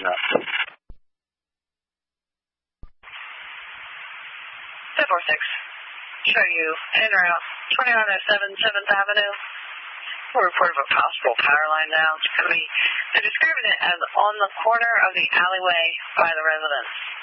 No. 1046. Show you en route 2907 7th Avenue. We'll report of a possible power line down. They're describing it as on the corner of the alleyway by the residence.